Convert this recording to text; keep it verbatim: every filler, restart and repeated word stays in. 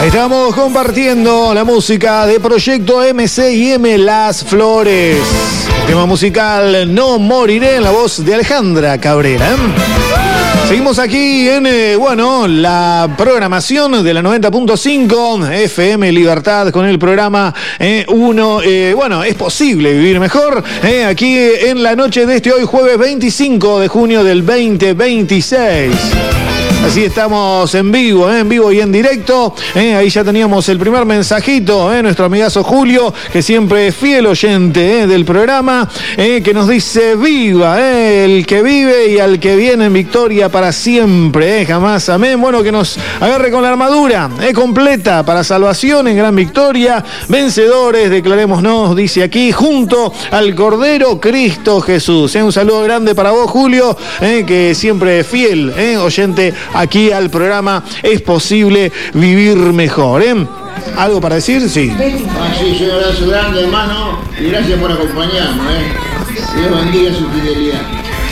Estamos compartiendo la música de Proyecto M C y M Las Flores. Tema musical No Moriré, en la voz de Alejandra Cabrera. Seguimos aquí en, eh, bueno, la programación de la noventa punto cinco F M Libertad con el programa eh, uno. Eh, bueno, es posible vivir mejor. Eh, aquí en la noche de este hoy, jueves veinticinco de junio del veinte veintiséis. Así estamos en vivo, ¿eh? en vivo y en directo. ¿eh? Ahí ya teníamos el primer mensajito, ¿eh? nuestro amigazo Julio, que siempre es fiel oyente ¿eh? del programa, ¿eh? que nos dice: viva ¿eh? el que vive y al que viene en victoria para siempre, ¿eh? jamás, amén. Bueno, que nos agarre con la armadura ¿eh? completa para salvación en gran victoria. Vencedores, declarémonos, dice aquí, junto al Cordero Cristo Jesús. ¿eh? Un saludo grande para vos, Julio, ¿eh? que siempre es fiel ¿eh? oyente aquí al programa Es Posible Vivir Mejor. ¿eh? ¿Algo para decir? Sí. Ah, sí, un abrazo grande, hermano, y gracias por acompañarnos. ¿eh? Dios bendiga su fidelidad.